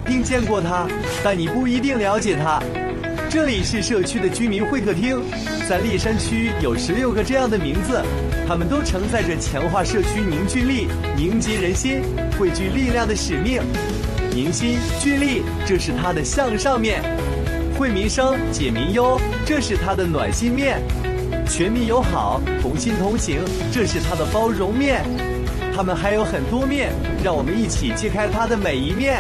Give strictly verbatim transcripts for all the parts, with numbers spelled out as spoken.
并见过它，但你不一定了解它。这里是社区的居民会客厅，在栗山区有十六个这样的名字，他们都承载着强化社区凝聚力、凝结人心、汇聚力量的使命。凝心聚力，这是它的向上面；惠民生、解民忧，这是它的暖心面；全民友好、同心同行，这是它的包容面。他们还有很多面，让我们一起揭开它的每一面。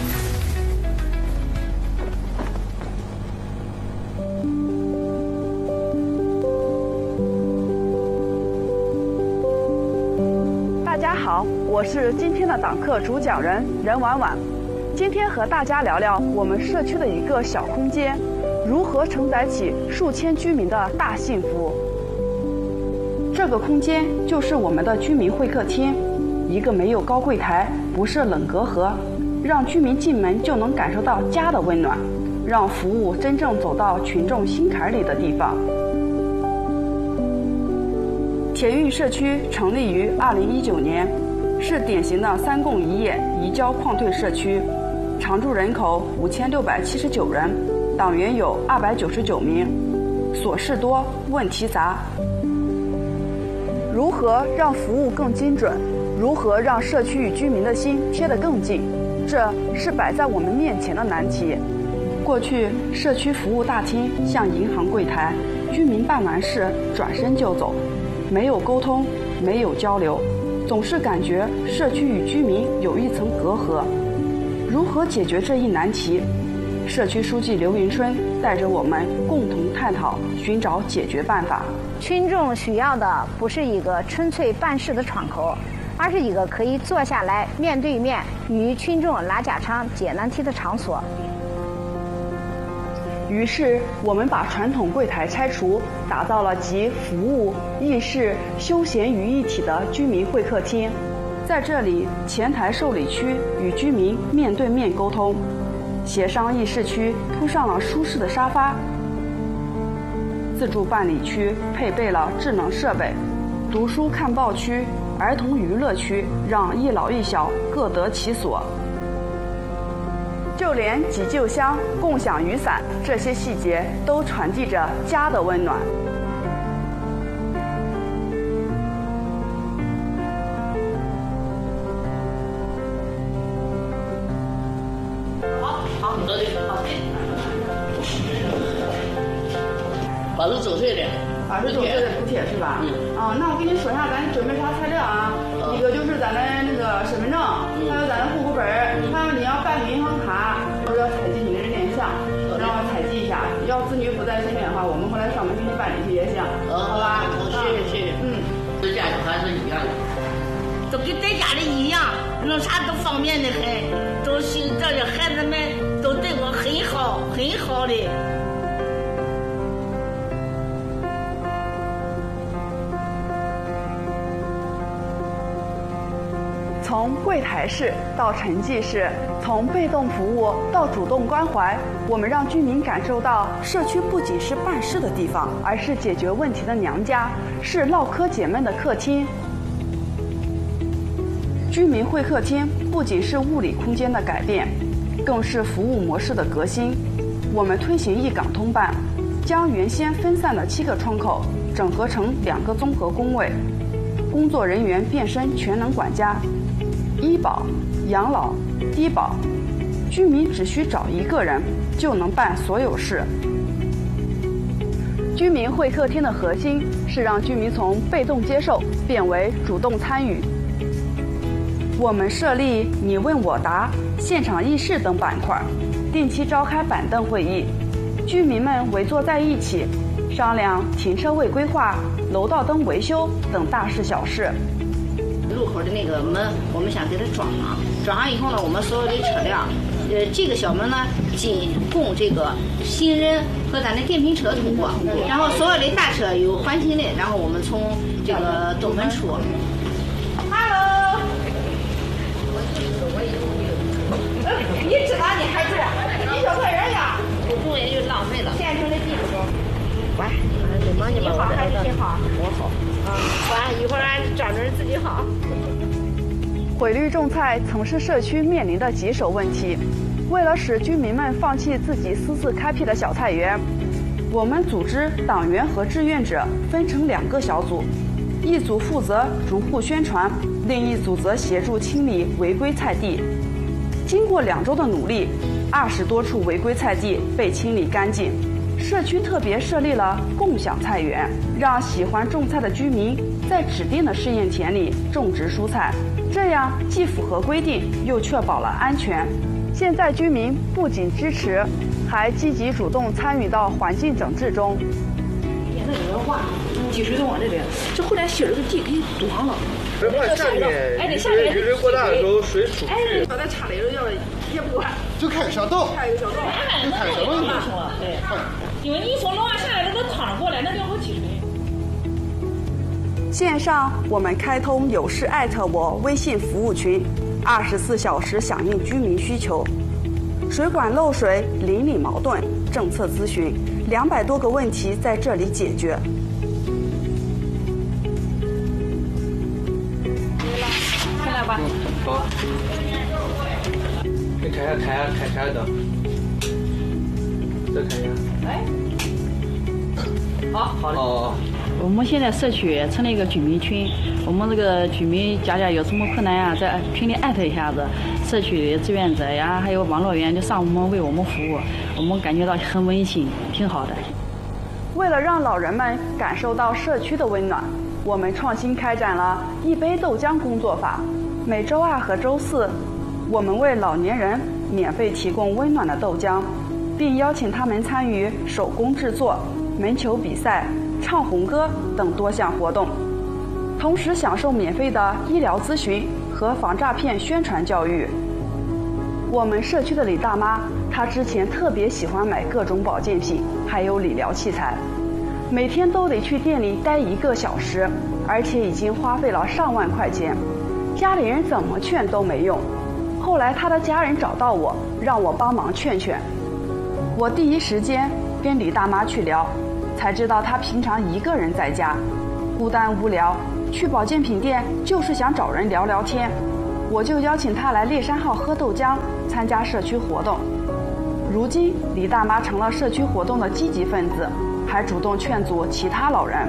大家好，我是今天的党课主讲人任婉婉。今天和大家聊聊我们社区的一个小空间，如何承载起数千居民的大幸福。这个空间就是我们的居民会客厅，一个没有高柜台、不设冷隔阂，让居民进门就能感受到家的温暖，让服务真正走到群众心坎里的地方。铁运社区成立于二零一九年，是典型的三供一业移交矿退社区，常住人口五千六百七十九人，党员有二百九十九名，琐事多，问题杂。如何让服务更精准？如何让社区与居民的心贴得更近？这是摆在我们面前的难题。过去，社区服务大厅像银行柜台，居民办完事转身就走，没有沟通，没有交流，总是感觉社区与居民有一层隔阂。如何解决这一难题？社区书记刘云春带着我们共同探讨，寻找解决办法。 群众需要的不是一个纯粹办事的窗口，而是一个可以坐下来面对面与群众拉家常、解难题的场所。 于是，我们把传统柜台拆除，打造了集服务、议事、休闲于一体的居民会客厅。在这里，前台受理区与居民面对面沟通，协商议事区铺上了舒适的沙发，自助办理区配备了智能设备，读书看报区、儿童娱乐区让一老一小各得其所。就连急救箱、共享雨伞这些细节都传递着家的温暖。 好，好，得嘞，好。把路走碎点。 把路走碎的补铁是吧？嗯。啊，那我给你说一下，咱准备啥材料啊？嗯、一个就是咱的那个身份证，嗯、还有咱的户口本，嗯、还有你要办理银行卡，或者要采集你的人脸像，嗯、然后采集一下。要子女不在身边的话，我们后来上门给你办理去也行，嗯、好吧？ 好，谢谢谢谢。嗯，在家里还是一样的，都跟在家里一样，弄啥都方便的很，都是这里孩子们都对我很好，很好的。 从柜台式到沉寂式，从被动服务到主动关怀，我们让居民感受到社区不仅是办事的地方，而是解决问题的娘家，是唠嗑解闷的客厅。居民会客厅不仅是物理空间的改变，更是服务模式的革新。我们推行一岗通办，将原先分散的七个窗口整合成两个综合工位，工作人员变身全能管家。医保、养老、低保，居民只需找一个人就能办所有事。居民会客厅的核心是让居民从被动接受变为主动参与。我们设立你问我答、现场议事等板块，定期召开板凳会议，居民们围坐在一起，商量停车位规划、楼道灯维修等大事小事。 路口的那个门，我们想给它装上，装上以后呢，我们所有的车辆，呃，这个小门呢，仅供这个行人和咱的电瓶车通过，然后所有的大车有缓行的，然后我们从这个东门出。Hello， 你知道你还住？你小客人呀？不住也就浪费了。县城的地址。喂，你好还是你好？我好。啊，完一会儿俺找人自己好。 毁绿种菜曾是社区面临的棘手问题， 为了使居民们放弃自己私自开辟的小菜园，我们组织党员和志愿者分成两个小组，一组负责逐户宣传，另一组则协助清理违规菜地。经过两周的努力，二十多处违规菜地被清理干净。社区特别设立了共享菜园，让喜欢种菜的居民在指定的试验田里种植蔬菜，这样既符合规定，又确保了安全。现在居民不仅支持，还积极主动参与到环境整治中。 沿着这个挖，积水都往这边，这后来些这个地给堵上了。 别怕下面雨水雨水过大的时候水出去。 哎，把它插了要也不管， 就开个小道， 开一个小道， 就开个小道就行了。对， 因为你从楼上下来，那都淌过来，那就好积水。 线上我们开通有事艾特我微信服务群，二十四小时响应居民需求。水管漏水、邻里矛盾、政策咨询，两百多个问题在这里解决。 进来吧。 好。你看一下，看一下，看一下灯。再看一下。 哎。好，好的。 哦。 我们现在社区成立一个居民群，我们这个居民家家有什么困难呀，在群里艾特一下子，社区的志愿者呀，还有网络员就上我们为我们服务，我们感觉到很温馨，挺好的。 为了让老人们感受到社区的温暖，我们创新开展了一杯豆浆工作法。每周二和周四，我们为老年人免费提供温暖的豆浆，并邀请他们参与手工制作、门球比赛、唱红歌等多项活动，同时享受免费的医疗咨询和防诈骗宣传教育。我们社区的李大妈，她之前特别喜欢买各种保健品，还有理疗器材，每天都得去店里待一个小时，而且已经花费了上万块钱，家里人怎么劝都没用。后来她的家人找到我，让我帮忙劝劝。我第一时间跟李大妈去聊，才知道她平常一个人在家，孤单无聊，去保健品店就是想找人聊聊天。我就邀请她来猎山号喝豆浆，参加社区活动。如今李大妈成了社区活动的积极分子，还主动劝阻其他老人。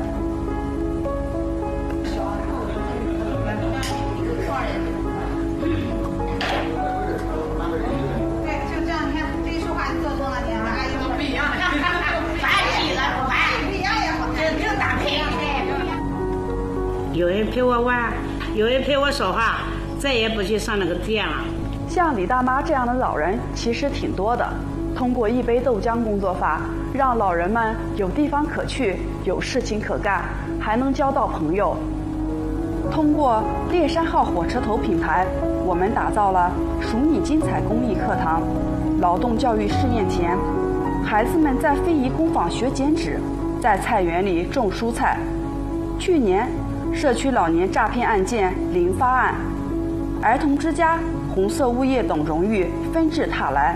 有人陪我玩，有人陪我说话，再也不去上那个店了。 像李大妈这样的老人其实挺多的。通过一杯豆浆工作法，让老人们有地方可去，有事情可干，还能交到朋友。通过猎山号火车头品牌，我们打造了数你精彩公益课堂、劳动教育试验田，孩子们在非遗工坊学剪纸，在菜园里种蔬菜。去年社区老年诈骗案件零发案，儿童之家、红色物业等荣誉纷至沓来。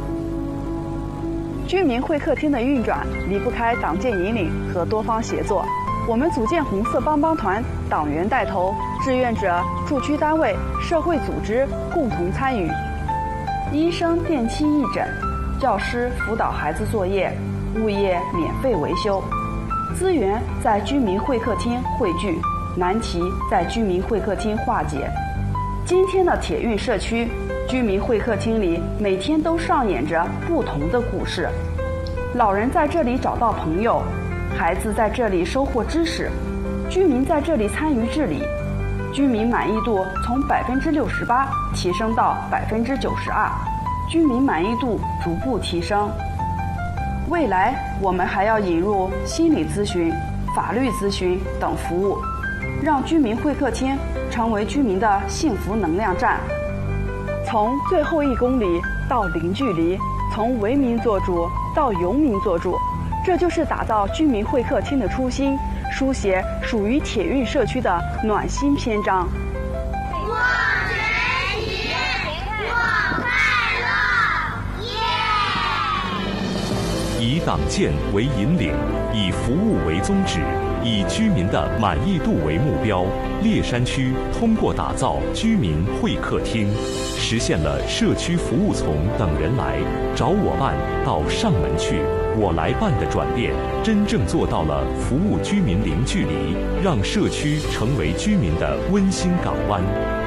居民会客厅的运转离不开党建引领和多方协作。我们组建红色帮帮团，党员带头，志愿者、驻区单位、社会组织共同参与。医生定期义诊，教师辅导孩子作业，物业免费维修。资源在居民会客厅汇聚，难题在居民会客厅化解。今天的铁运社区居民会客厅里，每天都上演着不同的故事。老人在这里找到朋友，孩子在这里收获知识，居民在这里参与治理，居民满意度从百分之六十八提升到百分之九十二，居民满意度逐步提升。未来我们还要引入心理咨询、法律咨询等服务，让居民会客厅成为居民的幸福能量站。从最后一公里到零距离，从为民做主到由民做主，这就是打造居民会客厅的初心，书写属于铁运社区的暖心篇章。 我学习，我快乐，耶！ 以党建为引领，以服务为宗旨， 以居民的满意度为目标，猎山区通过打造居民会客厅，实现了社区服务从等人来找我办到上门去我来办的转变，真正做到了服务居民零距离，让社区成为居民的温馨港湾。